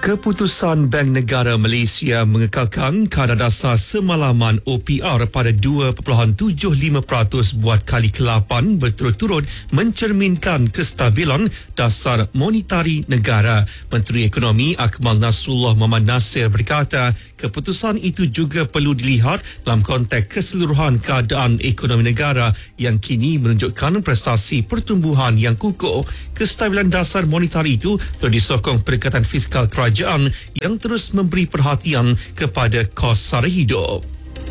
Keputusan Bank Negara Malaysia mengekalkan kadar dasar semalaman OPR pada 2.75% buat kali ke-8 berturut-turut mencerminkan kestabilan dasar monetari negara. Menteri Ekonomi Akmal Nasrullah Mohamad Nasir berkata, keputusan itu juga perlu dilihat dalam konteks keseluruhan keadaan ekonomi negara yang kini menunjukkan prestasi pertumbuhan yang kukuh. Kestabilan dasar monetari itu telah disokong pendekatan fiskal kerajaan yang terus memberi perhatian kepada kos sara hidup.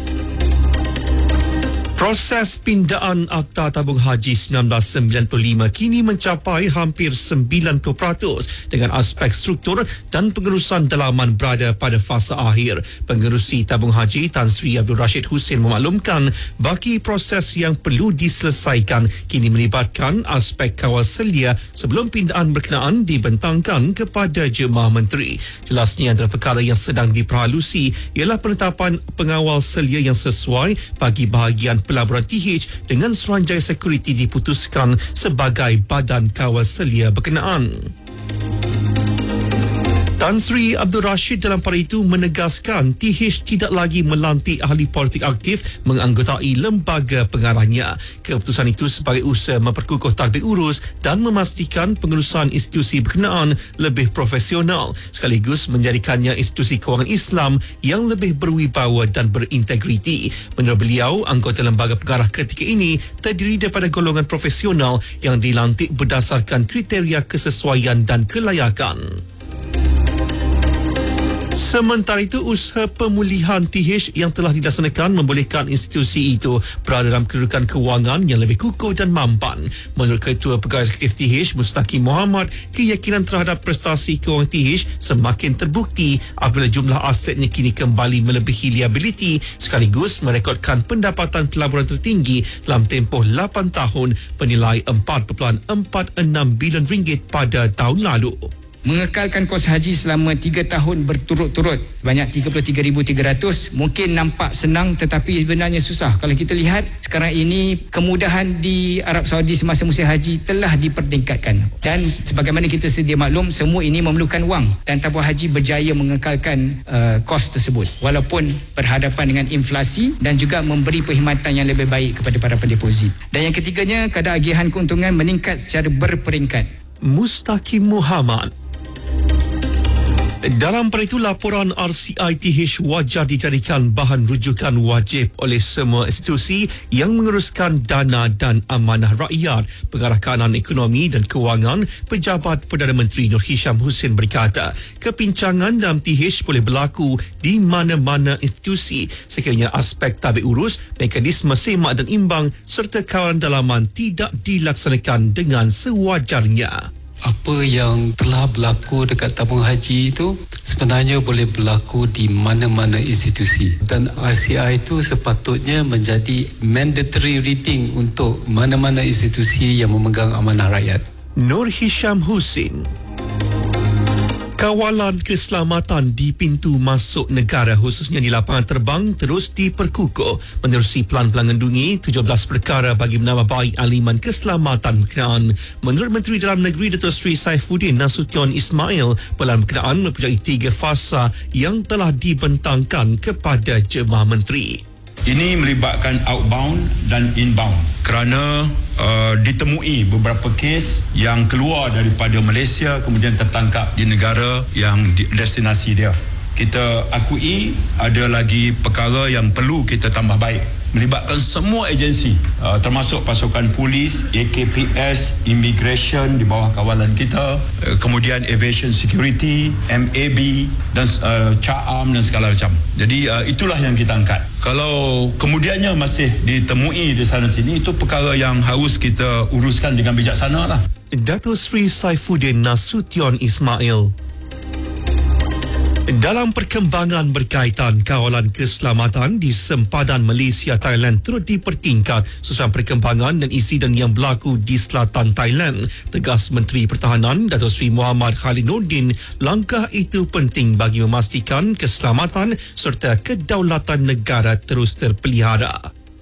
Proses pindaan Akta Tabung Haji 1995 kini mencapai hampir 90% dengan aspek struktur dan pengurusan dalaman berada pada fasa akhir. Pengerusi Tabung Haji Tan Sri Abdul Rashid Hussein memaklumkan baki proses yang perlu diselesaikan kini melibatkan aspek kawal selia sebelum pindaan berkenaan dibentangkan kepada jemaah menteri. Jelasnya antara perkara yang sedang diperhalusi ialah penetapan pengawal selia yang sesuai bagi bahagian pelaburan TH dengan Suruhanjaya Security diputuskan sebagai badan kawal selia berkenaan. Tan Sri Abdul Rashid dalam pada itu menegaskan TH tidak lagi melantik ahli politik aktif menganggotai lembaga pengarahnya. Keputusan itu sebagai usaha memperkukuh tadbir urus dan memastikan pengurusan institusi berkenaan lebih profesional sekaligus menjadikannya institusi kewangan Islam yang lebih berwibawa dan berintegriti. Menurut beliau, anggota lembaga pengarah ketika ini terdiri daripada golongan profesional yang dilantik berdasarkan kriteria kesesuaian dan kelayakan. Sementara itu, usaha pemulihan TH yang telah dilaksanakan membolehkan institusi itu berada dalam kedudukan kewangan yang lebih kukuh dan mampan. Menurut Ketua Pegawai Eksekutif TH, Mustaqim Mohamad, keyakinan terhadap prestasi kewangan TH semakin terbukti apabila jumlah asetnya kini kembali melebihi liability sekaligus merekodkan pendapatan pelaburan tertinggi dalam tempoh 8 tahun bernilai RM4.46 bilion pada tahun lalu. Mengekalkan kos haji selama 3 tahun berturut-turut sebanyak 33,300 mungkin nampak senang tetapi sebenarnya susah. Kalau kita lihat sekarang ini kemudahan di Arab Saudi semasa musim haji telah dipertingkatkan dan sebagaimana kita sedia maklum, semua ini memerlukan wang dan tabung haji berjaya mengekalkan kos tersebut walaupun berhadapan dengan inflasi dan juga memberi perkhidmatan yang lebih baik kepada para pendeposit. Dan yang ketiganya, kadar agihan keuntungan meningkat secara berperingkat. Mustaqim Mohamad. Dalam pada itu, laporan RCITH wajar dijadikan bahan rujukan wajib oleh semua institusi yang menguruskan dana dan amanah rakyat. Pengarah kanan ekonomi dan kewangan Pejabat Perdana Menteri Nur Hisham Hussein berkata, kepincangan dalam TH boleh berlaku di mana-mana institusi sekiranya aspek tabik urus, mekanisme semak dan imbang serta kawalan dalaman tidak dilaksanakan dengan sewajarnya. Apa yang telah berlaku dekat tabung haji itu sebenarnya boleh berlaku di mana-mana institusi dan RCI itu sepatutnya menjadi mandatory reading untuk mana-mana institusi yang memegang amanah rakyat. Nur Hisham Hussein. Kawalan keselamatan di pintu masuk negara khususnya di lapangan terbang terus diperkukuh menerusi pelan pelangandungi 17 perkara bagi menambah baik aliman keselamatan berkenaan. Menurut Menteri Dalam Negeri Dato' Sri Saifuddin Nasution Ismail, pelan berkenaan mempunyai 3 fasa yang telah dibentangkan kepada jemaah menteri. Ini melibatkan outbound dan inbound kerana ditemui beberapa kes yang keluar daripada Malaysia kemudian tertangkap di negara yang destinasi dia. Kita akui ada lagi perkara yang perlu kita tambah baik, melibatkan semua agensi termasuk pasukan polis, AKPS, immigration di bawah kawalan kita, kemudian aviation security, MAB dan CAAM dan segala macam. Jadi itulah yang kita angkat. Kalau kemudiannya masih ditemui di sana sini, itu perkara yang harus kita uruskan dengan bijaksana lah. Dato' Sri Saifuddin Nasution Ismail. Dalam perkembangan berkaitan kawalan keselamatan di sempadan Malaysia-Thailand turut dipertingkat susulan perkembangan dan insiden yang berlaku di selatan Thailand. Tegas Menteri Pertahanan Dato' Sri Muhammad Khalid Nordin, langkah itu penting bagi memastikan keselamatan serta kedaulatan negara terus terpelihara.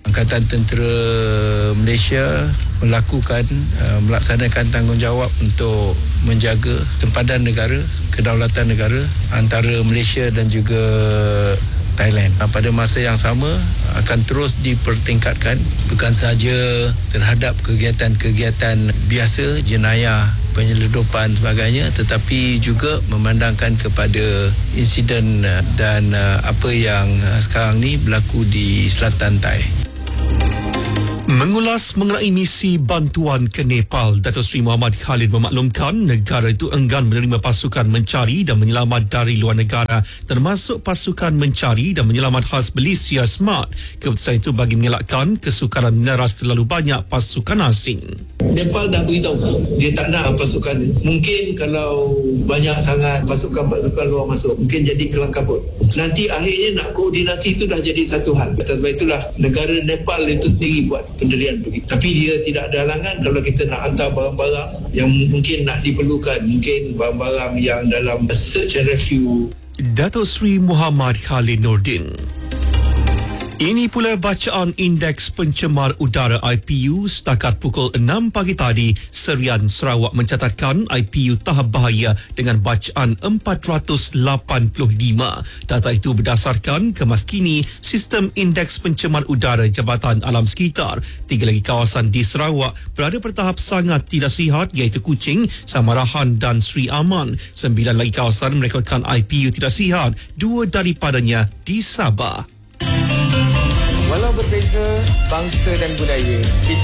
Angkatan Tentera Malaysia melaksanakan tanggungjawab untuk menjaga sempadan negara, kedaulatan negara antara Malaysia dan juga Thailand. Pada masa yang sama akan terus dipertingkatkan bukan sahaja terhadap kegiatan-kegiatan biasa, jenayah, penyeludupan sebagainya, tetapi juga memandangkan kepada insiden dan apa yang sekarang ni berlaku di Selatan Thai. Mengulas mengenai misi bantuan ke Nepal, Datuk Seri Muhammad Khalid memaklumkan negara itu enggan menerima pasukan mencari dan menyelamat dari luar negara, termasuk pasukan mencari dan menyelamat khas Malaysia SMART. Keputusan itu bagi mengelakkan kesukaran meneras terlalu banyak pasukan asing. Nepal dah beritahu dia tak nak pasukan. Mungkin kalau banyak sangat pasukan-pasukan luar masuk, mungkin jadi kelang kabut. Nanti akhirnya nak koordinasi itu dah jadi satu hal. Atas sebab itulah negara Nepal itu sendiri buat pendirian begitu. Tapi dia tidak ada halangan kalau kita nak hantar barang-barang yang mungkin nak diperlukan, mungkin barang-barang yang dalam search and rescue. Datuk Seri Muhammad Khalid Nordin. Ini pula bacaan Indeks Pencemar Udara IPU setakat pukul 6 pagi tadi. Serian Sarawak mencatatkan IPU tahap bahaya dengan bacaan 485. Data itu berdasarkan kemas kini Sistem Indeks Pencemar Udara Jabatan Alam Sekitar. 3 lagi kawasan di Sarawak berada pada tahap sangat tidak sihat, iaitu Kuching, Samarahan dan Sri Aman. 9 lagi kawasan merekodkan IPU tidak sihat, 2 daripadanya di Sabah. Walau berbeza bangsa dan budaya, kita